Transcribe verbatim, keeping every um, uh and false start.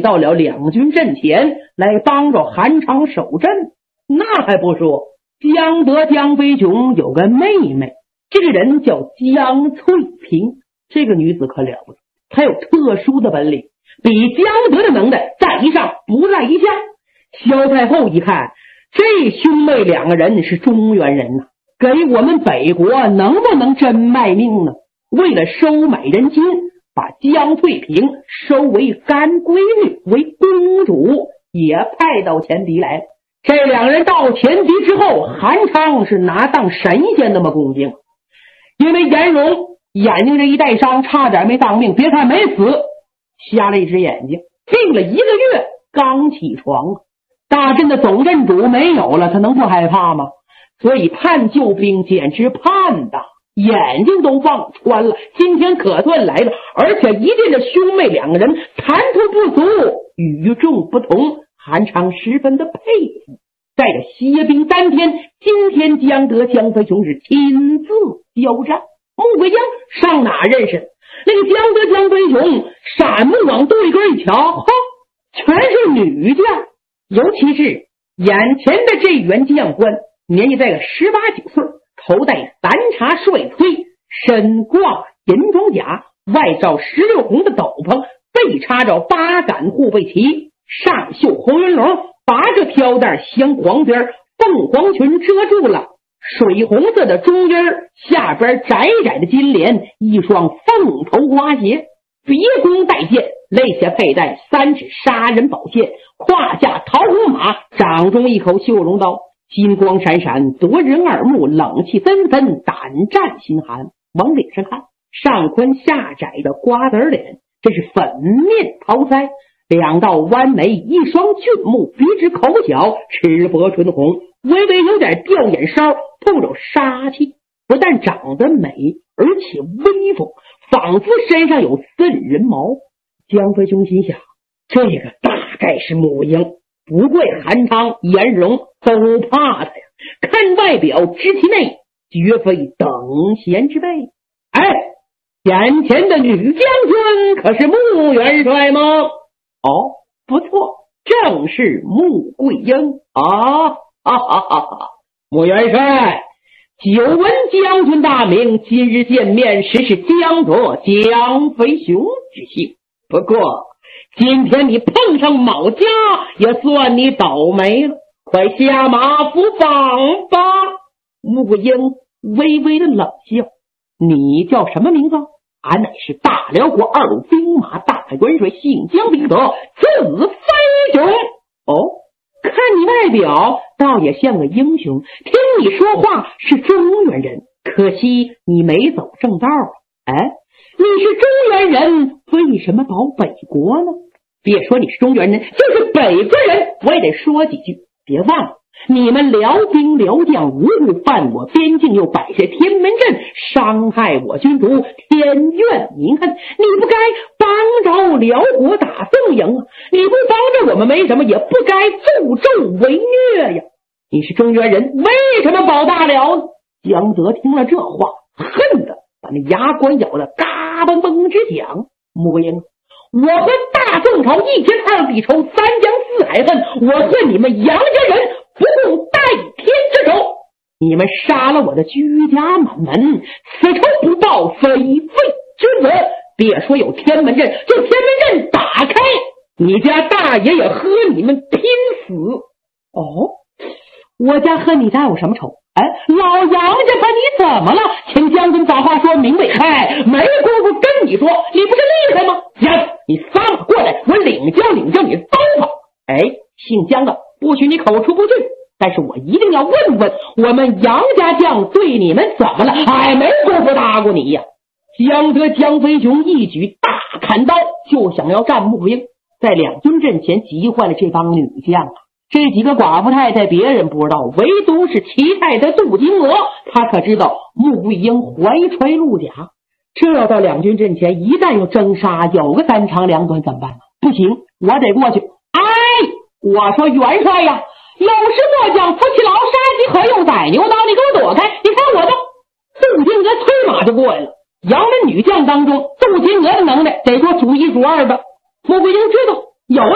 到了两军阵前来帮着韩昌守阵。那还不说，江德江飞雄有个妹妹，这个人叫江翠萍。这个女子可了不得，她有特殊的本领，比江德的能耐在一上不在一下。萧太后一看，这兄妹两个人是中原人呐、啊，给我们北国能不能真卖命呢？为了收买人心，把江翠萍收为干闺女，为公主，也派到前敌来了。这两人到前敌之后，韩昌是拿当神仙那么恭敬，因为颜容眼睛这一带伤，差点没当命，别看没死，瞎了一只眼睛，病了一个月刚起床。大阵的总阵主没有了，他能不害怕吗？所以判救兵简直判的眼睛都忘穿了。今天可算来了，而且一见这兄妹两个人谈吐不俗，与众不同，韩昌十分的佩服。在这歇兵三天，今天江德江飞雄是亲自交战。穆桂英上哪认识？那个江德江飞雄闪目往对根一瞧，哈，全是女将，尤其是眼前的这员将官，年纪在个十八九岁，头戴三叉帅崔，身挂银装甲，外罩十六红的斗篷，背插着八杆护卫旗，上绣红云龙，拔着飘带镶黄边，凤凰裙遮住了水红色的中间，下边窄窄的金莲，一双凤头花鞋，别弓带箭，肋下佩戴三尺杀人宝剑，胯下桃红马，掌中一口绣龙刀，金光闪闪，夺人耳目，冷气纷纷，胆战心寒。往脸上看，上宽下窄的瓜子脸，这是粉面桃腮，两道弯眉，一双俊目，鼻直口角，齿薄唇红，微微有点吊眼梢，透着杀气。不但长得美，而且威风，仿佛身上有瘆人毛。江飞雄心想，这个大概是母婴，不怪韩昌、颜容都怕他呀。看外表知其内，绝非等闲之辈。哎，眼前的女将军可是穆元帅吗？哦，不错，正是穆桂英啊！哈哈哈哈！穆元帅，久闻将军大名，今日见面实是江左江飞雄之幸。不过今天你碰上某家，也算你倒霉了，快下马伏访吧。穆桂英微微的冷笑，你叫什么名字？俺乃是大辽国二路兵马大元帅，姓江名德，字飞雄。哦，看你外表倒也像个英雄，听你说话是中原人，可惜你没走正道。哎，你是中原人，为什么保北国呢？别说你是中原人，就是北国人，我也得说几句。别忘了，你们辽兵辽将无故犯我边境，又摆下天门阵，伤害我军卒，天怨民恨。你不该帮着辽国打宋营啊！你不帮着我们没什么，也不该助纣为虐呀！你是中原人，为什么保大辽呢？江德听了这话，恨得把那牙关咬得嘎嘣嘣直响。穆桂英，我和大宋朝一天二地仇，三江四海恨，我和你们杨家人不共戴天之仇。你们杀了我的居家满门，此仇不报，非非之责。别说有天门阵，就天门阵打开，你家大爷也和你们拼死。哦，我家和你家有什么仇？哎，老杨家把你怎么了？请将军把话说明白。哎，没工夫跟你说，你不是厉害吗？杨，你撒马过来，我领教领教你的刀法。哎，姓江的，不许你口出不逊，但是我一定要问问，我们杨家将对你们怎么了？哎，没工夫搭过你呀！江德江飞雄一举大砍刀，就想要战穆桂英，在两军阵前急坏了这帮女将啊！这几个寡妇太太别人不知道，唯独是齐太太杜金娥，她可知道穆桂英怀揣鹿甲。这到两军阵前，一旦有争杀，有个三长两短怎么办呢？不行，我得过去。哎，我说元帅呀，有事末将，扶起牢，杀鸡何用宰牛刀？你给我躲开！你看我的杜金娥催马就过来了。杨门女将当中，杜金娥的能耐得说数一数二的。穆桂英知道有